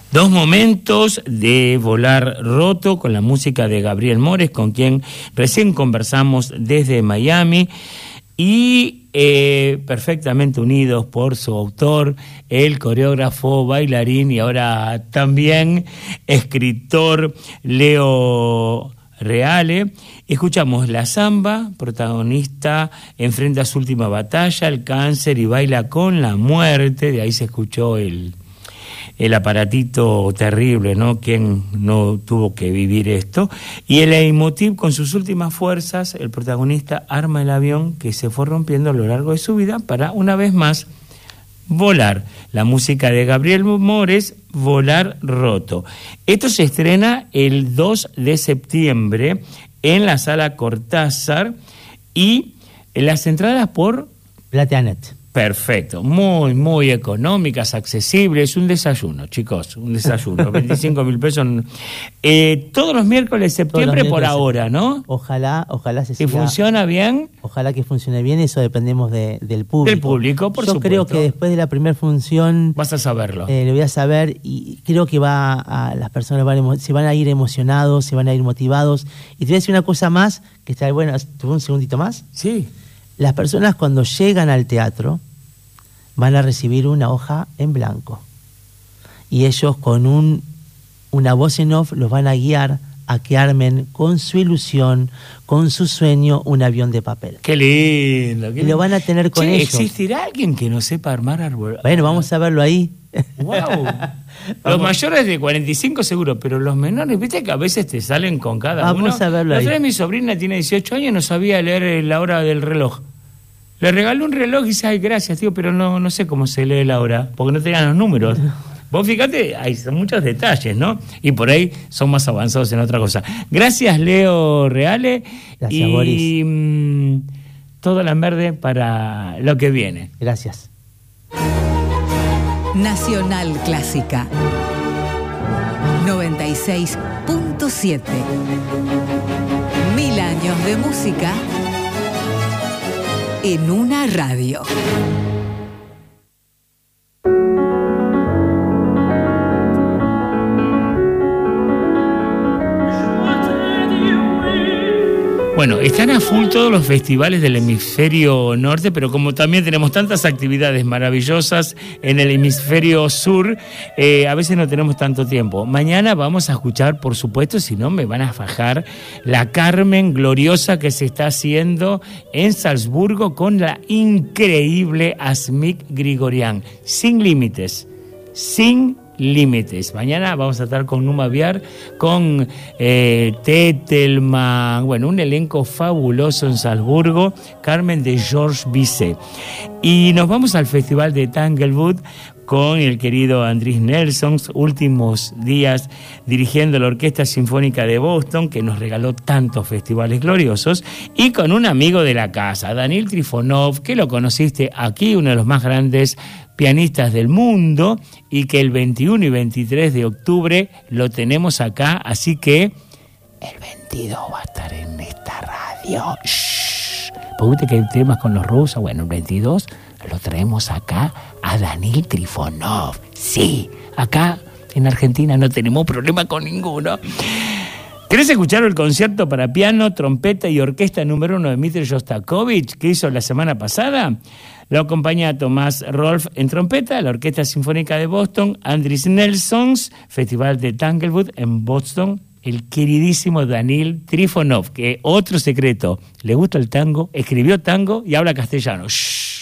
Dos momentos de Volar Roto con la música de Gabriel Mores, con quien recién conversamos desde Miami, y perfectamente unidos por su autor, el coreógrafo, bailarín y ahora también escritor Leo Reale. Escuchamos La Zamba, protagonista enfrenta su última batalla, el cáncer, y baila con la muerte. De ahí se escuchó el aparatito terrible, ¿no? ¿Quién no tuvo que vivir esto? Y el leitmotiv, con sus últimas fuerzas, el protagonista arma el avión que se fue rompiendo a lo largo de su vida para, una vez más, volar. La música de Gabriel Mores, Volar Roto. Esto se estrena el 2 de septiembre en la Sala Cortázar y en las entradas por Plateanet. Perfecto, muy, muy económicas, accesibles, un desayuno, chicos, un desayuno, 25.000 pesos. Todos los miércoles de septiembre por ahora, ¿no? Ojalá se siga. ¿Y funciona bien? Ojalá que funcione bien, eso dependemos del público. Del público, por supuesto. Yo creo que después de la primera función... Vas a saberlo. Lo voy a saber y creo que las personas se van a ir emocionados, se van a ir motivados. Y te voy a decir una cosa más, que está bueno, ¿tuve un segundito más? Sí. Las personas cuando llegan al teatro van a recibir una hoja en blanco y ellos con una voz en off los van a guiar a que armen con su ilusión, con su sueño, un avión de papel. ¡Qué lindo! Y lo van a tener con ellos. ¿Existirá alguien que no sepa armar árbol? Bueno, vamos a verlo ahí. ¡Wow! Los mayores de 45 seguro, pero los menores, viste que a veces te salen con cada uno. Vamos a verlo ahí. La otra vez mi sobrina tiene 18 años y no sabía leer la hora del reloj. Le regaló un reloj y dice, ay, gracias, tío, pero no sé cómo se lee la hora, porque no tenían los números. Vos fíjate, son muchos detalles, ¿no? Y por ahí son más avanzados en otra cosa. Gracias, Leo Reale. Gracias, Boris. Y todo la verde para lo que viene. Gracias. Nacional Clásica 96.7. 1000 años de música en una radio. Bueno, están a full todos los festivales del hemisferio norte, pero como también tenemos tantas actividades maravillosas en el hemisferio sur, a veces no tenemos tanto tiempo. Mañana vamos a escuchar, por supuesto, si no me van a fajar, la Carmen gloriosa que se está haciendo en Salzburgo con la increíble Asmik Grigorian. Sin límites, sin límites. Mañana vamos a estar con Numa Viar, con Tettelman, bueno, un elenco fabuloso en Salzburgo, Carmen de Georges Bizet. Y nos vamos al Festival de Tanglewood con el querido Andris Nelson, últimos días dirigiendo la Orquesta Sinfónica de Boston, que nos regaló tantos festivales gloriosos, y con un amigo de la casa, Daniil Trifonov, que lo conociste aquí, uno de los más grandes pianistas del mundo, y que el 21 y 23 de octubre lo tenemos acá, así que el 22 va a estar en esta radio. Shh. Porque viste que hay temas con los rusos, bueno, el 22 lo traemos acá a Daniil Trifonov. Sí, acá en Argentina no tenemos problema con ninguno. ¿Querés escuchar el concierto para piano, trompeta y orquesta número 1 de Dmitri Shostakovich que hizo la semana pasada? Lo acompaña Tomás Rolf en trompeta, la Orquesta Sinfónica de Boston, Andris Nelsons, Festival de Tanglewood en Boston, el queridísimo Daniil Trifonov, que otro secreto, le gusta el tango, escribió tango y habla castellano. Shh.